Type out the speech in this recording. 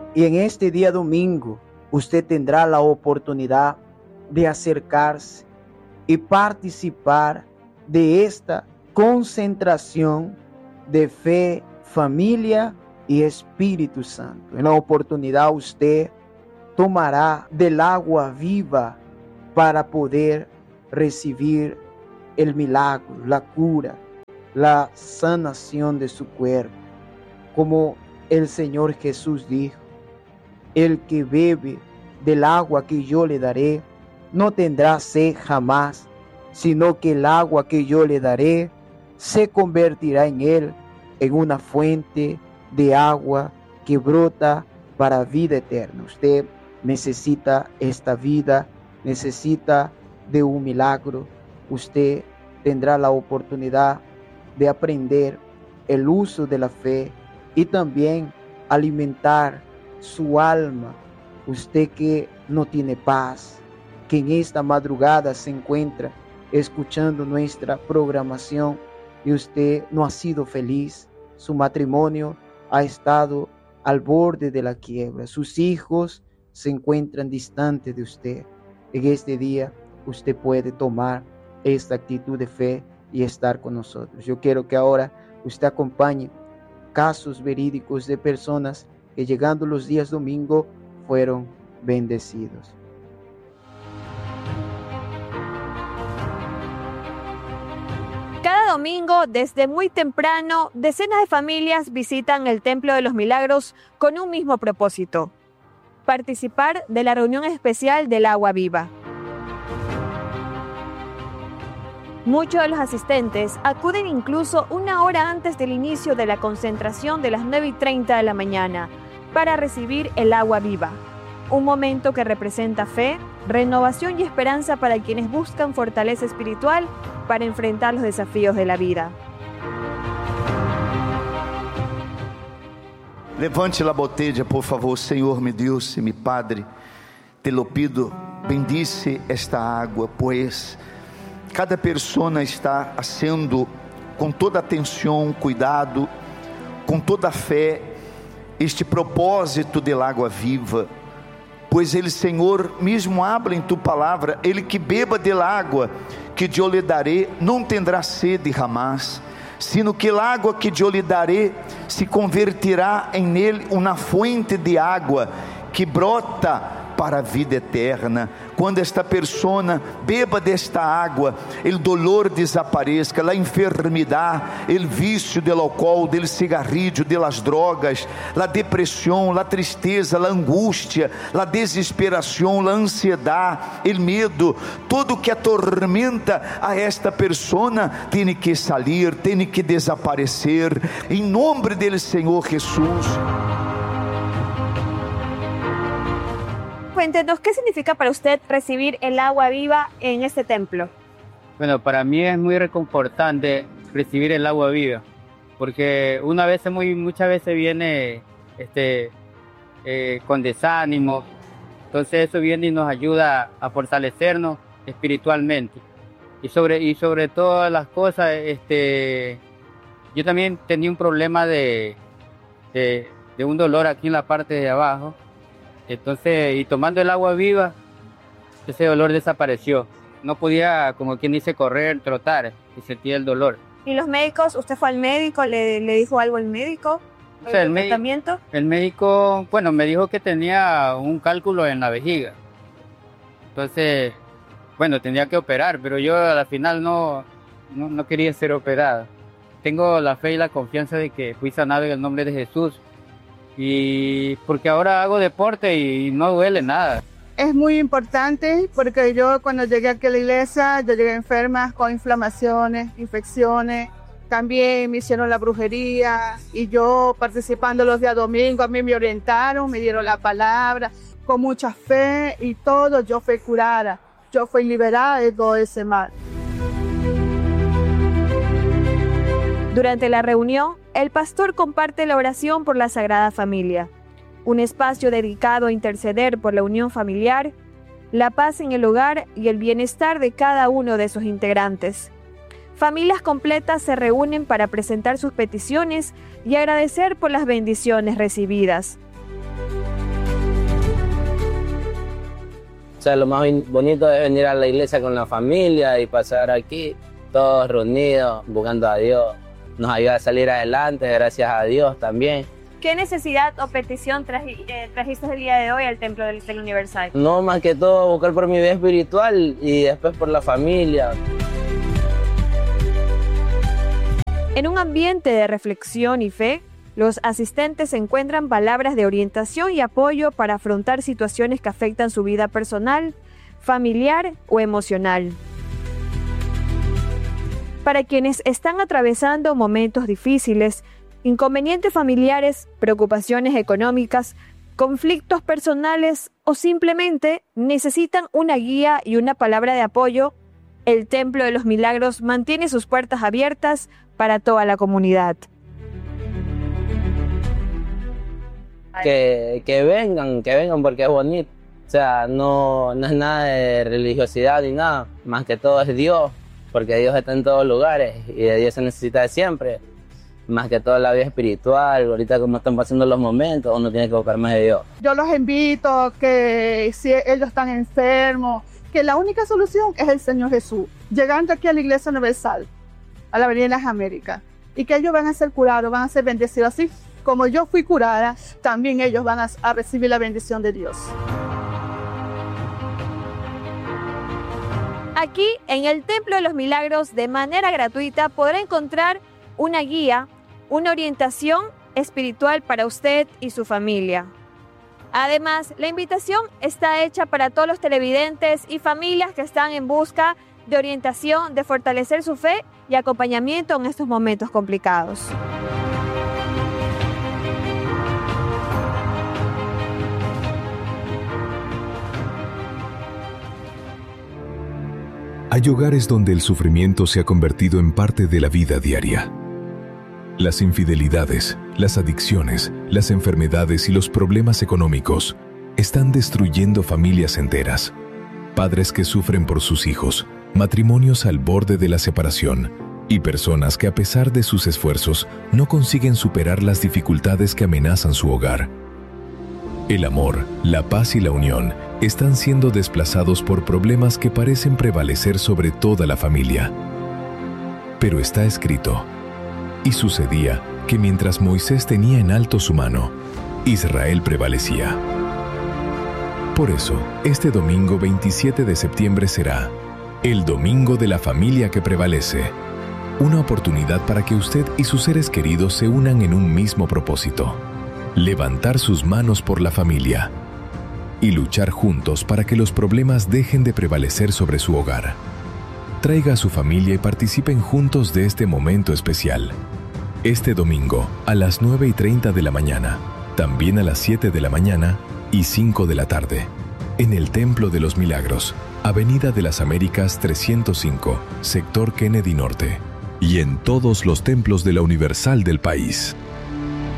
Y en este día domingo, usted tendrá la oportunidad de acercarse y participar de esta concentración de fe, familia y Espíritu Santo. En la oportunidad usted tomará del agua viva para poder recibir el milagro, la cura, la sanación de su cuerpo. Como el Señor Jesús dijo, el que bebe del agua que yo le daré, no tendrá sed jamás, sino que el agua que yo le daré se convertirá en él en una fuente de agua que brota para vida eterna. Usted necesita esta vida, necesita de un milagro. Usted tendrá la oportunidad de aprender el uso de la fe y también alimentar su alma. Usted que no tiene paz, que en esta madrugada se encuentra escuchando nuestra programación y usted no ha sido feliz, su matrimonio ha estado al borde de la quiebra, sus hijos se encuentran distantes de usted. En este día usted puede tomar esta actitud de fe y estar con nosotros. Yo quiero que ahora usted acompañe casos verídicos de personas que llegando los días domingo fueron bendecidos. Cada domingo, desde muy temprano, decenas de familias visitan el Templo de los Milagros con un mismo propósito: participar de la reunión especial del agua viva. Muchos de los asistentes acuden incluso una hora antes del inicio de la concentración de las 9:30 de la mañana para recibir el agua viva, un momento que representa fe, renovación y esperanza para quienes buscan fortaleza espiritual para enfrentar los desafíos de la vida. Levante la botella, por favor. Senhor, mi Dios y mi Padre, te lo pido, bendice esta água, pues cada persona está haciendo com toda atenção, cuidado, com toda fé, este propósito de água viva. Pois ele, Senhor, mesmo habla em tu palavra, ele que beba del água que eu lhe darei, não tendrá sede jamás, sino que a água que eu lhe darei se convertirá em ele uma fonte de água que brota para a vida eterna. Quando esta persona beba desta água, o dolor desapareça, a enfermidade, o vício do álcool, do cigarrillo, das drogas, a depressão, a tristeza, a angústia, a desesperação, a ansiedade, o medo, tudo que atormenta a esta persona tem que sair, tem que desaparecer, em nome do Senhor Jesus. Cuéntenos, ¿qué significa para usted recibir el agua viva en este templo? Bueno, para mí es muy reconfortante recibir el agua viva, porque muchas veces viene con desánimo, entonces eso viene y nos ayuda a fortalecernos espiritualmente. Y sobre todas las cosas, yo también tenía un problema de un dolor aquí en la parte de abajo. Entonces, y tomando el agua viva, ese dolor desapareció. No podía, como quien dice, correr, trotar, y sentía el dolor. ¿Y los médicos? ¿Usted fue al médico? ¿Le dijo algo el médico? O sea, el médico, bueno, me dijo que tenía un cálculo en la vejiga. Entonces, bueno, tenía que operar, pero yo al final no quería ser operado. Tengo la fe y la confianza de que fui sanado en el nombre de Jesús. Y porque ahora hago deporte y no duele nada. Es muy importante porque yo cuando llegué aquí a la iglesia, yo llegué enferma con inflamaciones, infecciones. También me hicieron la brujería y yo participando los días domingos, a mí me orientaron, me dieron la palabra con mucha fe y todo, yo fui curada, yo fui liberada de todo ese mal. Durante la reunión, el pastor comparte la oración por la Sagrada Familia, un espacio dedicado a interceder por la unión familiar, la paz en el hogar y el bienestar de cada uno de sus integrantes. Familias completas se reúnen para presentar sus peticiones y agradecer por las bendiciones recibidas. O sea, lo más bonito es venir a la iglesia con la familia y pasar aquí, todos reunidos, buscando a Dios. Nos ayuda a salir adelante, gracias a Dios también. ¿Qué necesidad o petición trajiste el día de hoy al Templo del Universal? No, más que todo buscar por mi vida espiritual y después por la familia. En un ambiente de reflexión y fe, los asistentes encuentran palabras de orientación y apoyo para afrontar situaciones que afectan su vida personal, familiar o emocional. Para quienes están atravesando momentos difíciles, inconvenientes familiares, preocupaciones económicas, conflictos personales o simplemente necesitan una guía y una palabra de apoyo, el Templo de los Milagros mantiene sus puertas abiertas para toda la comunidad. Que vengan porque es bonito. O sea, no es nada de religiosidad ni nada, más que todo es Dios, porque Dios está en todos lugares y de Dios se necesita siempre. Más que todo la vida espiritual, ahorita como están pasando los momentos, uno tiene que buscar más de Dios. Yo los invito que si ellos están enfermos, que la única solución es el Señor Jesús, llegando aquí a la Iglesia Universal, a la Avenida de las Américas, y que ellos van a ser curados, van a ser bendecidos, así como yo fui curada, también ellos van a recibir la bendición de Dios. Aquí, en el Templo de los Milagros, de manera gratuita, podrá encontrar una guía, una orientación espiritual para usted y su familia. Además, la invitación está hecha para todos los televidentes y familias que están en busca de orientación, de fortalecer su fe y acompañamiento en estos momentos complicados. Hay hogares donde el sufrimiento se ha convertido en parte de la vida diaria. Las infidelidades, las adicciones, las enfermedades y los problemas económicos están destruyendo familias enteras. Padres que sufren por sus hijos, matrimonios al borde de la separación y personas que a pesar de sus esfuerzos no consiguen superar las dificultades que amenazan su hogar. El amor, la paz y la unión están siendo desplazados por problemas que parecen prevalecer sobre toda la familia. Pero está escrito: y sucedía que mientras Moisés tenía en alto su mano, Israel prevalecía. Por eso, este domingo 27 de septiembre será el Domingo de la Familia que Prevalece. Una oportunidad para que usted y sus seres queridos se unan en un mismo propósito: levantar sus manos por la familia y luchar juntos para que los problemas dejen de prevalecer sobre su hogar. Traiga a su familia y participen juntos de este momento especial. Este domingo a las 9:30 de la mañana, también a las 7 de la mañana y 5 de la tarde, en el Templo de los Milagros, Avenida de las Américas 305, Sector Kennedy Norte, y en todos los templos de la Universal del país.